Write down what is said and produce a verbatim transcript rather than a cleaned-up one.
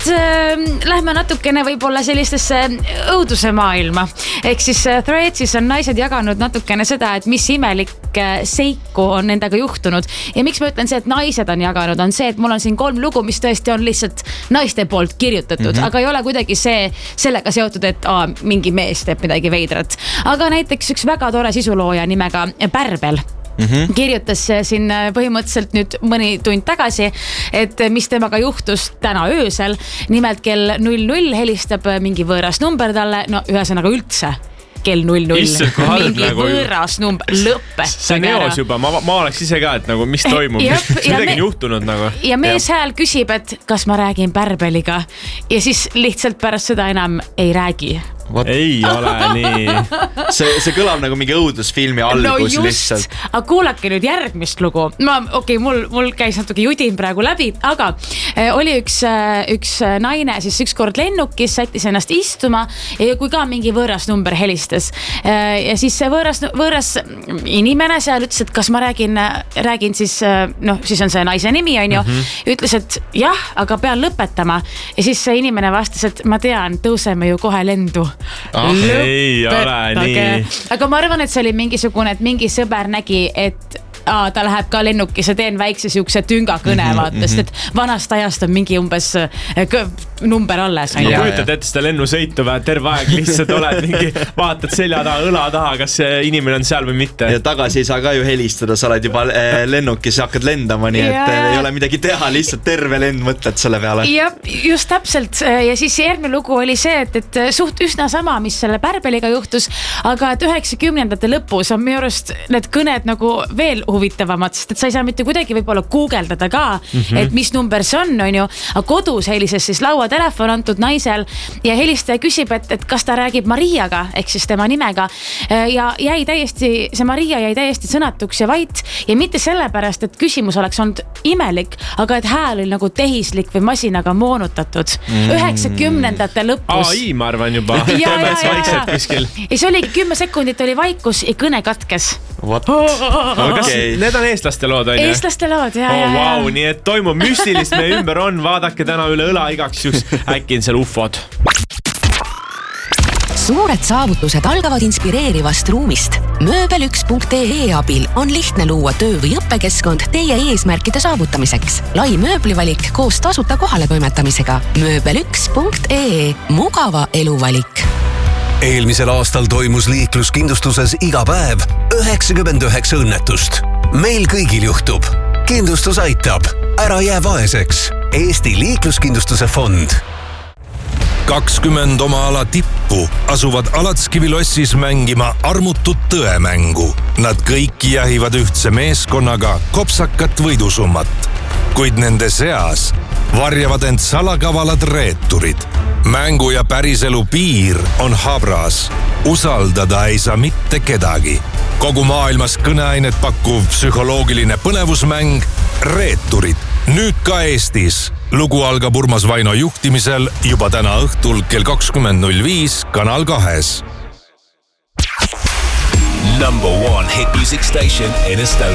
äh, lähme natukene võib-olla sellistesse õuduse maailma. Ehk siis äh, Threadsis on naised jaganud natukene seda, et mis imelik äh, seiku on endaga juhtunud. Ja miks ma ütlen see, et naised on jaganud, on see, et mul on siin kolm lugu, mis tõesti on lihtsalt naiste poolt kirjutatud, mm-hmm. aga ei ole kuidagi see, sellega seotud, et aa, mingi mees teeb midagi veidrat. Aga näiteks üks väga tore sisulooja nimega Pärbel. Mm-hmm. kirjutas siin põhimõtteliselt nüüd mõni tund tagasi, et mis temaga juhtus täna öösel. Nimelt kell null null helistab mingi võõras number talle, no ühesõnaga üldse kell null null. Mingi nagu võõras number, lõppe. See on eos juba, ma, ma oleks ise ka, et nagu mis toimub, mis midagi on juhtunud nagu. Ja mees hääl küsib, et kas ma räägin Pärbeliga ja siis lihtsalt pärast seda enam ei räägi. What? Ei ole nii. See, see kõlab nagu mingi õudusfilmi algus no just, lihtsalt. Aga kuulake nüüd järgmist lugu. Ma, okei, okay, mul, mul käis natuke judin praegu läbi, aga äh, oli üks, äh, üks naine, siis üks kord lennukis, sättis ennast istuma ja kui ka mingi võõras number helistas. Äh, ja siis see võõras, võõras inimene seal ütles, et kas ma räägin, räägin siis, äh, noh, siis on see naise nimi, on ju, mm-hmm. ütles, et jah, aga pean lõpetama. Ja siis see inimene vastas, et ma tean, tõuseme ju kohe lendu. Ah, ei ole nii. Aga ma arvan, et see oli mingisugune, et mingi sõber nägi, et Aa, ta läheb ka lennukis ja teen väikse siukse tünga kõne mm-hmm, vaatast, et vanast ajast on mingi umbes kõ, number alles. No kujutad ette seda lennusõitu või terve aeg lihtsalt oled mingi, vaatad selja taha, õla taha, kas see inimene on seal või mitte. Ja tagasi ei saa ka ju helistada, sa oled juba lennukis ja hakkad lendama, nii et ja. Ei ole midagi teha, lihtsalt terve lend mõtled selle peale. Ja just täpselt ja siis järgmine lugu oli see, et, et suht üsna sama, mis selle Pärbeliga juhtus, aga et üheksakümnendate lõpus on minu arust need kõned nagu veel huvitavamad, sest et sa ei saa mitte kuidagi võib-olla googeldada ka, mm-hmm. et mis number see on, on ju, aga kodus helises siis lauatelefon antud naisel ja helistaja küsib, et, et kas ta räägib Mariaga, ehk siis tema nimega ja jäi täiesti, see Maria jäi täiesti sõnatuks ja vait ja mitte sellepärast, et küsimus oleks olnud imelik, aga et hääl oli nagu tehislik või masinaga moonutatud mm. üheksakümnendate lõpus. A I ma arvan juba, teeme vaikselt kuskil. Ja see oligi kümme sekundit oli vaikus ja kõne katkes. What? Okay. Need on eestlaste lood, on ju? Eestlaste lood, jah, oh, jah, jah. Wow, nii et toimub müstilist meie ümber on, vaadake täna üle õla igaks juks, äkki on seal ufod. Suured saavutused algavad inspireerivast ruumist. mööbel üks punkt ee abil on lihtne luua töö- või õppekeskkond teie eesmärkide saavutamiseks. Lai mööblivalik koos tasuta kohale toimetamisega. mööbel üks punkt ee. Mugava eluvalik. Eelmisel aastal toimus liikluskindlustuses iga päev üheksakümmend üheksa õnnetust. Meil kõigil juhtub. Kindlustus aitab. Ära jää vaeseks. Eesti liikluskindlustuse fond. kakskümmend oma ala tippu asuvad Alatskivi lossis mängima armutut tõemängu. Nad kõik jahivad ühtse meeskonnaga kopsakat võidusummat. Kuid nende seas varjavad end salakavalad reeturid. Mängu ja päriselu piir on habras. Usaldada ei saa mitte kedagi. Kogu maailmas kõneainet pakkuv psühholoogiline põnevusmäng Reeturid. Nüüd ka Eestis. Lugu algab Urmas Vaino juhtimisel juba täna õhtul kell kakskümmend null viis Kanal kahes. Number one hit music station in Estonia.